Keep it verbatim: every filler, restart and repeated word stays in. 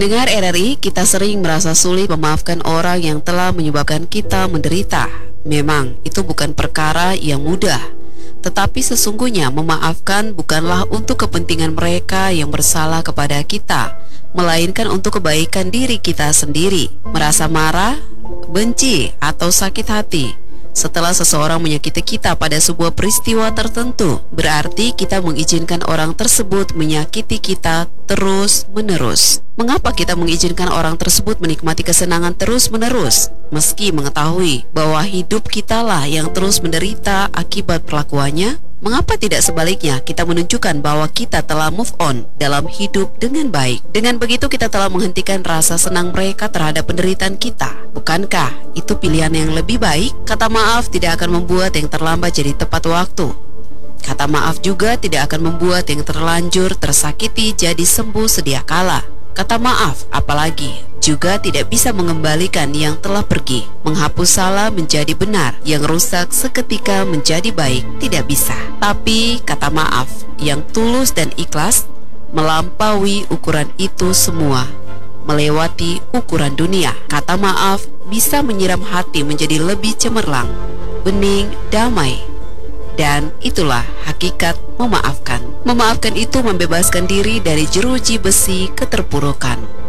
Pendengar R R I, kita sering merasa sulit memaafkan orang yang telah menyebabkan kita menderita. Memang, itu bukan perkara yang mudah. Tetapi sesungguhnya memaafkan bukanlah untuk kepentingan mereka yang bersalah kepada kita, melainkan untuk kebaikan diri kita sendiri. Merasa marah, benci, atau sakit hati setelah seseorang menyakiti kita pada sebuah peristiwa tertentu, berarti kita mengizinkan orang tersebut menyakiti kita terus-menerus. Mengapa kita mengizinkan orang tersebut menikmati kesenangan terus-menerus, meski mengetahui bahwa hidup kitalah yang terus menderita akibat perlakuannya? Mengapa tidak sebaliknya kita menunjukkan bahwa kita telah move on dalam hidup dengan baik? Dengan begitu kita telah menghentikan rasa senang mereka terhadap penderitaan kita. Bukankah itu pilihan yang lebih baik? Kata maaf tidak akan membuat yang terlambat jadi tepat waktu. Kata maaf juga tidak akan membuat yang terlanjur tersakiti jadi sembuh sedia kala. Kata maaf, apalagi, juga tidak bisa mengembalikan yang telah pergi. Menghapus salah menjadi benar, yang rusak seketika menjadi baik, tidak bisa. Tapi kata maaf yang tulus dan ikhlas melampaui ukuran itu semua, melewati ukuran dunia. Kata maaf bisa menyiram hati menjadi lebih cemerlang, bening, damai. Dan itulah hakikat memaafkan. Memaafkan itu membebaskan diri dari jeruji besi keterpurukan.